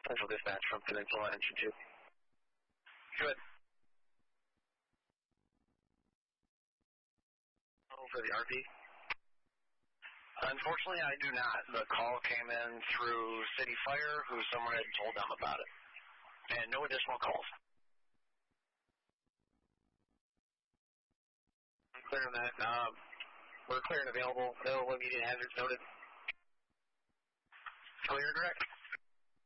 Central dispatch from Peninsula Engine 2. Good. For the RP? Unfortunately, I do not. The call came in through City Fire, who someone had told them about it. And no additional calls. I'm clear on that. We're clear and available. No immediate hazards noted. Clear direct.